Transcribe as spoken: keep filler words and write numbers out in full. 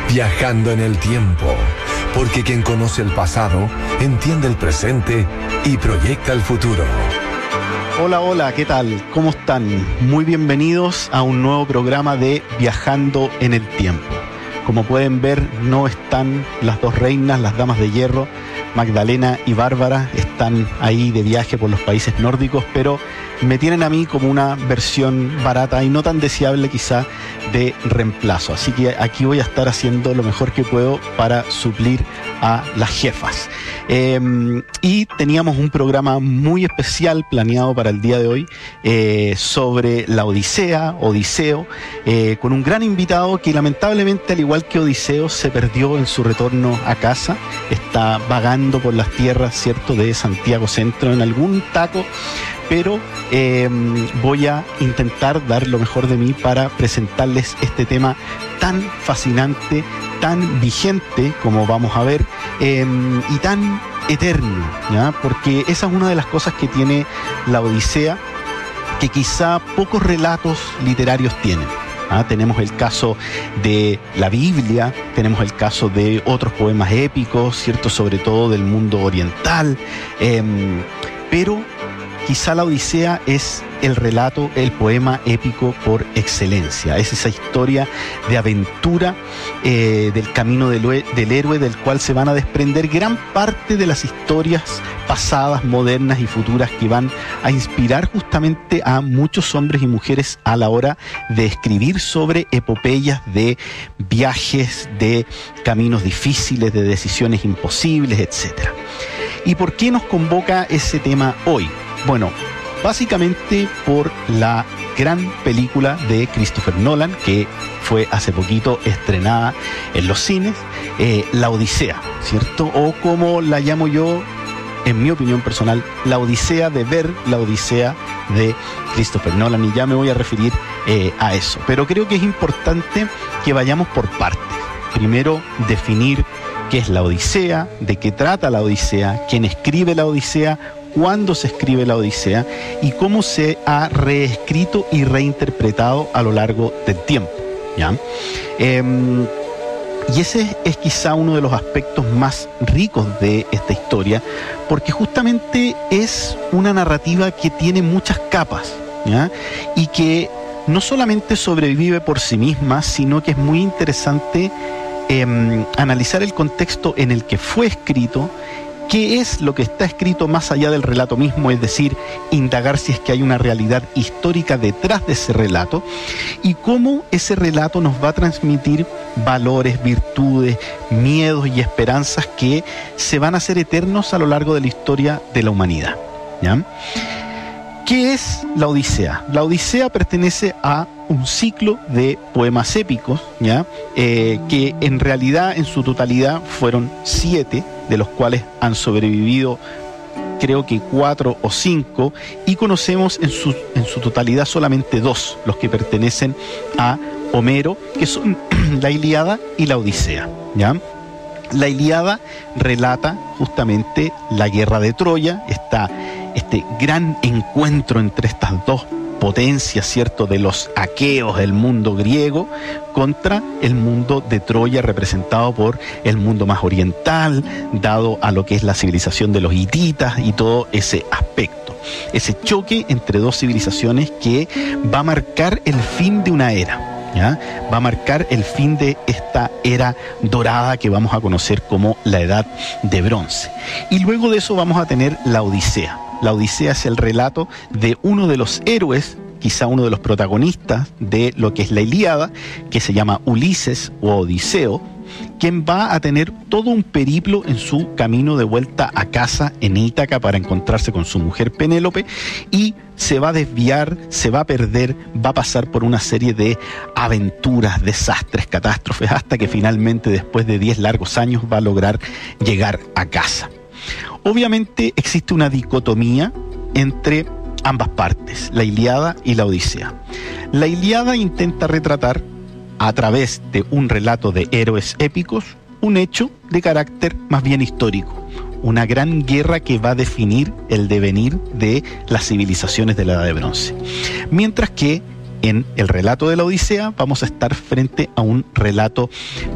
Viajando en el tiempo, porque quien conoce el pasado, entiende el presente y proyecta el futuro. Hola, hola, ¿qué tal? ¿Cómo están? Muy bienvenidos a un nuevo programa de Viajando en el Tiempo. Como pueden ver, no están las dos reinas, las damas de hierro, Magdalena y Bárbara, están ahí de viaje por los países nórdicos, pero me tienen a mí como una versión barata y no tan deseable quizá de reemplazo. Así que aquí voy a estar haciendo lo mejor que puedo para suplir a las jefas. Eh, y teníamos un programa muy especial planeado para el día de hoy eh, sobre la Odisea, Odiseo, eh, con un gran invitado que lamentablemente, al igual que Odiseo, se perdió en su retorno a casa. Está vagando por las tierras, ¿cierto?, de Santiago Centro en algún taco, pero eh, voy a intentar dar lo mejor de mí para presentarles este tema tan fascinante, tan vigente, como vamos a ver, eh, y tan eterno, ¿ya? Porque esa es una de las cosas que tiene la Odisea, que quizá pocos relatos literarios tienen. ¿Ah? Tenemos el caso de la Biblia, tenemos el caso de otros poemas épicos, ¿cierto?, sobre todo del mundo oriental, eh, pero quizá la Odisea es el relato, el poema épico por excelencia. Es esa historia de aventura, eh, del camino del, del héroe, del cual se van a desprender gran parte de las historias pasadas, modernas y futuras que van a inspirar justamente a muchos hombres y mujeres a la hora de escribir sobre epopeyas de viajes, de caminos difíciles, de decisiones imposibles, etcétera. ¿Y por qué nos convoca ese tema hoy? Bueno, básicamente por la gran película de Christopher Nolan, que fue hace poquito estrenada en los cines, eh, La Odisea, ¿cierto? O como la llamo yo, en mi opinión personal, la Odisea de ver la Odisea de Christopher Nolan, y ya me voy a referir eh, a eso. Pero creo que es importante que vayamos por partes. Primero, definir qué es la Odisea, de qué trata la Odisea, quién escribe la Odisea, cuándo se escribe la Odisea y cómo se ha reescrito y reinterpretado a lo largo del tiempo, ¿ya? Eh, y ese es, es quizá uno de los aspectos más ricos de esta historia, porque justamente es una narrativa que tiene muchas capas, ¿ya? Y que no solamente sobrevive por sí misma, sino que es muy interesante eh, analizar el contexto en el que fue escrito. ¿Qué es lo que está escrito más allá del relato mismo? Es decir, indagar si es que hay una realidad histórica detrás de ese relato y cómo ese relato nos va a transmitir valores, virtudes, miedos y esperanzas que se van a hacer eternos a lo largo de la historia de la humanidad, ¿ya? ¿Qué es la Odisea? La Odisea pertenece a un ciclo de poemas épicos, ¿ya? Eh, que en realidad en su totalidad fueron siete, de los cuales han sobrevivido creo que cuatro o cinco, y conocemos en su, en su totalidad solamente dos, los que pertenecen a Homero, que son la Ilíada y la Odisea, ¿ya? La Ilíada relata justamente la guerra de Troya, está este gran encuentro entre estas dos potencias, ¿cierto?, de los aqueos, el mundo griego, contra el mundo de Troya, representado por el mundo más oriental, dado a lo que es la civilización de los hititas y todo ese aspecto. Ese choque entre dos civilizaciones que va a marcar el fin de una era, ¿ya? Va a marcar el fin de esta era dorada que vamos a conocer como la Edad de Bronce. Y luego de eso vamos a tener la Odisea. La Odisea es el relato de uno de los héroes, quizá uno de los protagonistas de lo que es la Ilíada, que se llama Ulises o Odiseo, quien va a tener todo un periplo en su camino de vuelta a casa en Ítaca para encontrarse con su mujer Penélope, y se va a desviar, se va a perder, va a pasar por una serie de aventuras, desastres, catástrofes, hasta que finalmente, después de diez largos años, va a lograr llegar a casa. Obviamente existe una dicotomía entre ambas partes, la Ilíada y la Odisea. La Ilíada intenta retratar, a través de un relato de héroes épicos, un hecho de carácter más bien histórico, una gran guerra que va a definir el devenir de las civilizaciones de la Edad de Bronce. Mientras que en el relato de la Odisea vamos a estar frente a un relato